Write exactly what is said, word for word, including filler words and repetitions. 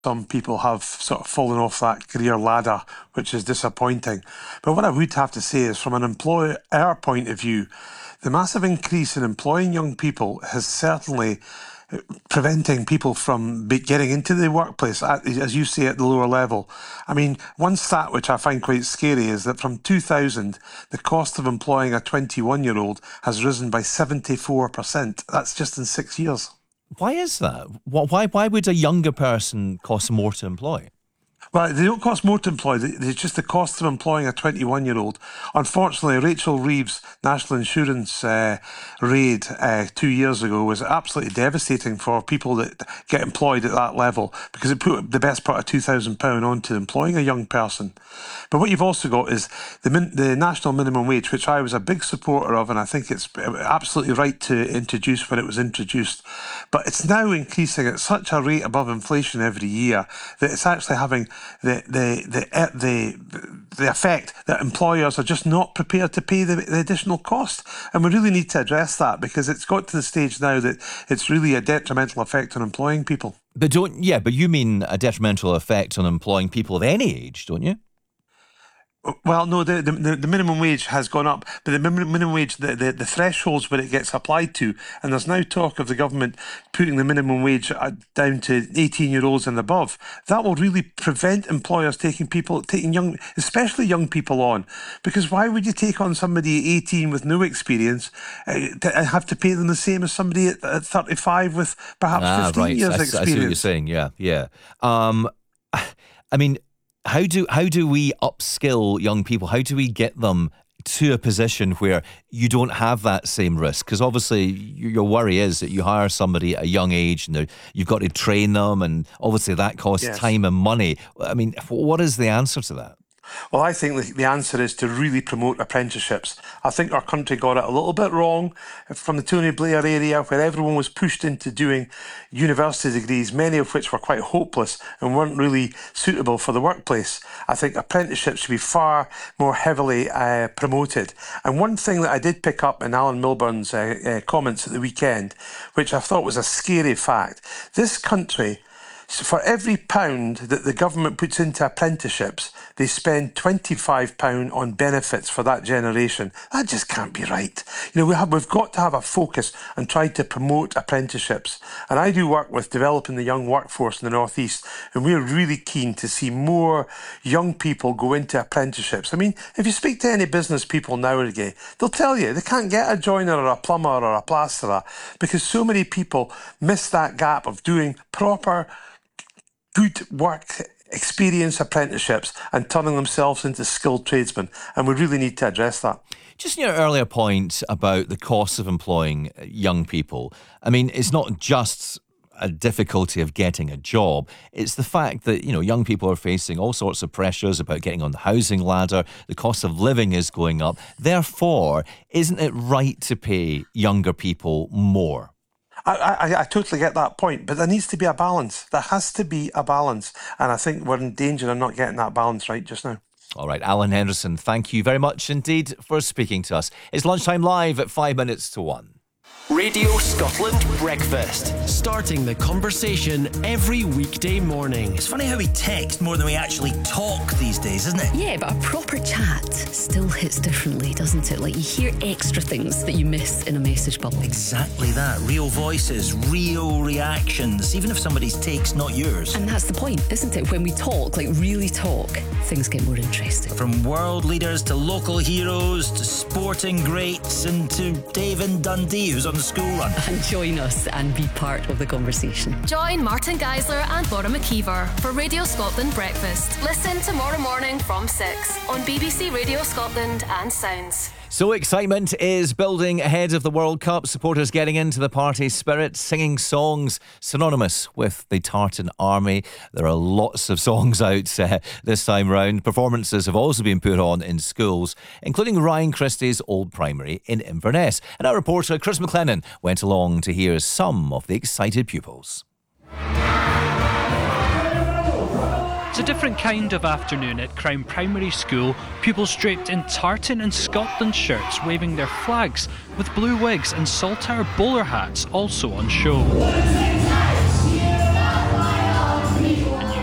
some people have sort of fallen off that career ladder, which is disappointing. But what I would have to say is, from an employer point of view, the massive increase in employing young people has certainly preventing people from be getting into the workplace, at, as you say, at the lower level. I mean, one stat which I find quite scary is that from two thousand, the cost of employing a twenty-one-year-old has risen by seventy-four percent. That's just in six years. Why is that? Why, why would a younger person cost more to employ? Well, they don't cost more to employ. It's just the cost of employing a twenty-one-year-old. Unfortunately, Rachel Reeves' National Insurance uh, raid uh, two years ago was absolutely devastating for people that get employed at that level, because it put the best part of two thousand pounds onto employing a young person. But what you've also got is the, min- the national minimum wage, which I was a big supporter of, and I think it's absolutely right to introduce when it was introduced. But it's now increasing at such a rate above inflation every year that it's actually having the the the the the effect that employers are just not prepared to pay the, the additional cost. And we really need to address that, because it's got to the stage now that it's really a detrimental effect on employing people. But don't, yeah, but you mean a detrimental effect on employing people of any age, don't you? Well, no, the, the the minimum wage has gone up, but the minimum wage, the, the, the thresholds where it gets applied to, and there's now talk of the government putting the minimum wage down to eighteen-year-olds and above. That will really prevent employers taking people, taking young, especially young people on, because why would you take on somebody at eighteen with no experience uh, to have to pay them the same as somebody at, at thirty-five with perhaps ah, fifteen right. years I, experience? I see what you're saying. Yeah, yeah. Um, I mean. How do how do we upskill young people? How do we get them to a position where you don't have that same risk? Because obviously your worry is that you hire somebody at a young age and you've got to train them, and obviously that costs yes. time and money. I mean, what is the answer to that? Well, I think the answer is to really promote apprenticeships. I think our country got it a little bit wrong from the Tony Blair area, where everyone was pushed into doing university degrees, many of which were quite hopeless and weren't really suitable for the workplace. I think apprenticeships should be far more heavily uh, promoted. And one thing that I did pick up in Alan Milburn's uh, uh, comments at the weekend, which I thought was a scary fact, this country, for every pound that the government puts into apprenticeships, they spend twenty-five pounds on benefits for that generation. That just can't be right. You know, we have, we've got to have a focus and try to promote apprenticeships. And I do work with developing the young workforce in the North East, and we're really keen to see more young people go into apprenticeships. I mean, if you speak to any business people nowadays, they'll tell you they can't get a joiner or a plumber or a plasterer because so many people miss that gap of doing proper good work experience apprenticeships and turning themselves into skilled tradesmen, and we really need to address that. Just your earlier point about the cost of employing young people, I mean, it's not just a difficulty of getting a job, it's the fact that, you know, young people are facing all sorts of pressures about getting on the housing ladder, the cost of living is going up. Therefore, isn't it right to pay younger people more? I, I, I totally get that point, but there needs to be a balance. There has to be a balance, and I think we're in danger of not getting that balance right just now. All right, Alan Henderson, thank you very much indeed for speaking to us. It's Lunchtime Live at five minutes to one. Radio Scotland Breakfast. Starting the conversation every weekday morning. It's funny how we text more than we actually talk these days, isn't it? Yeah, but a proper chat still hits differently, doesn't it? Like, you hear extra things that you miss in a message bubble. Exactly that. Real voices, real reactions, even if somebody's take's not yours. And that's the point, isn't it? When we talk, like really talk, things get more interesting. From world leaders to local heroes to sporting greats and to Dave in Dundee, who's on the school run. And join us and be part of the conversation. Join Martin Geisler and Laura McKeever for Radio Scotland Breakfast. Listen tomorrow morning from six on B B C Radio Scotland and Sounds. So excitement is building ahead of the World Cup. Supporters getting into the party spirit, singing songs synonymous with the Tartan Army. There are lots of songs out uh, this time round. Performances have also been put on in schools, including Ryan Christie's Old Primary in Inverness. And our reporter Chris McLennan went along to hear some of the excited pupils. It's a different kind of afternoon at Crown Primary School. Pupils draped in tartan and Scotland shirts waving their flags, with blue wigs and saltire bowler hats also on show.